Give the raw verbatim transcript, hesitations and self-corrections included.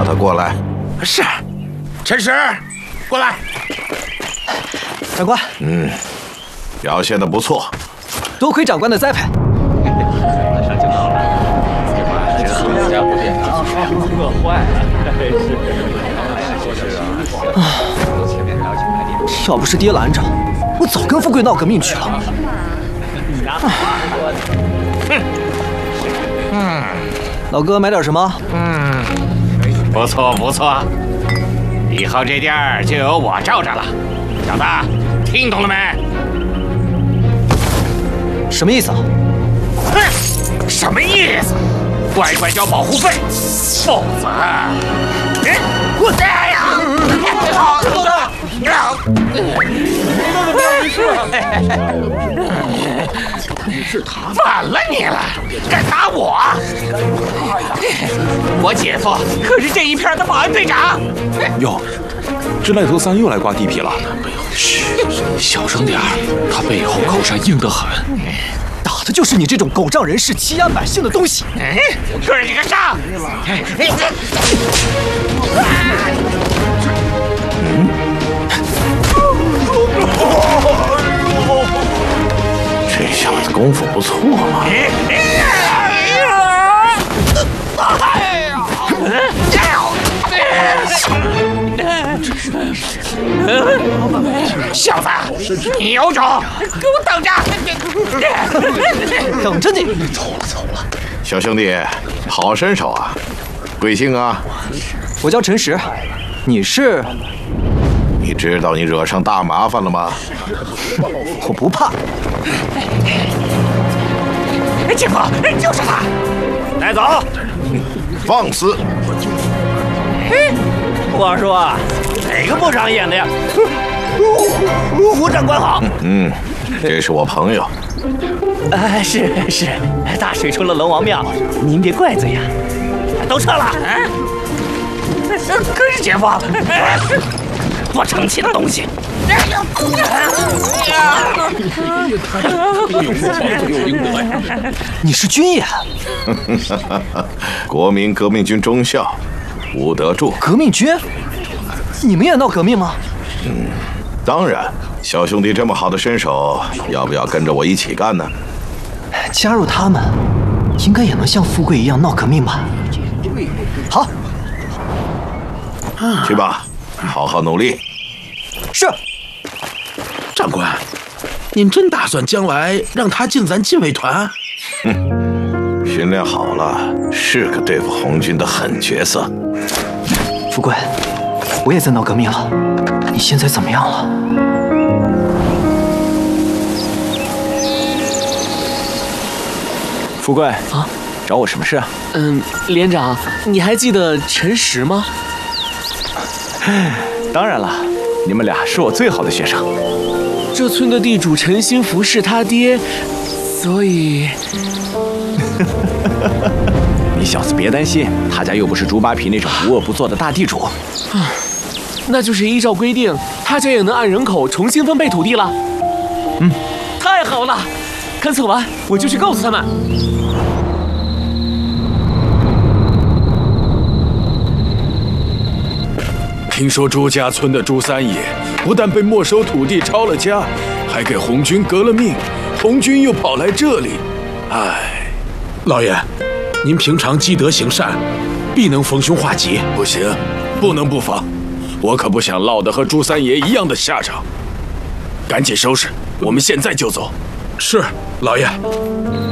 他过来。 是，陈实，过来。 长官， 嗯，表现得不错， 多亏长官的栽培。 饿坏了， 要不是爹拦着，我早跟富贵闹革命去了。 嗯， 老哥买点什么？ 嗯，不错不错，以后这店儿就由我罩着了。小子，听懂了没？ 什么意思啊？ 哼，什么意思？乖乖交保护费，否则，哎，我哎呀！好，是他，反了你了，敢打我！我姐夫可是这一片的保安队长。 哟，这赖头三又来刮地皮了。嘘，小声点儿，他背后靠山硬得很。 打的就是你这种狗仗人势、欺压百姓的东西！ 哎，哥你个上！ 嗯，这小子功夫不错嘛！ 小子，你有种，给我等着！ 等着你！ 走了走了，小兄弟，好身手啊！贵姓啊？ 我叫陈实，你是？ 你知道你惹上大麻烦了吗？ 我不怕。 姐夫，就是他， 带走。 放肆！ 话说啊，哪个部长演的呀？胡长官好。 嗯，这是我朋友。 啊，是是，大水冲了龙王庙，您别怪罪呀。都撤了。 可是姐夫，不成器的东西。 你是军演？ 国民革命军中校吴德柱。 革命军？你们也闹革命吗？ 嗯，当然。小兄弟这么好的身手，要不要跟着我一起干呢？ 加入他们，应该也能像富贵一样闹革命吧？好， 去吧，好好努力。 是。 长官，您真打算将来让他进咱禁卫团？ 哼，训练好了，是个对付红军的狠角色。 富贵，我也在闹革命了，你现在怎么样了？ 富贵啊，找我什么事啊？ 嗯，连长，你还记得陈实吗？ 当然了，你们俩是我最好的学生。 这村的地主陈新福是他爹，所以…… 你小子别担心，他家又不是猪扒皮那种无恶不作的大地主。 啊，那就是依照规定，他家也能按人口重新分配土地了。 嗯， 太好了，勘测完我就去告诉他们。 听说朱家村的朱三爷不但被没收土地抄了家，还给红军革了命，红军又跑来这里，唉，老爷，您平常积德行善，必能逢凶化吉。不行，不能不防，我可不想落得和朱三爷一样的下场。赶紧收拾，我们现在就走。是，老爷。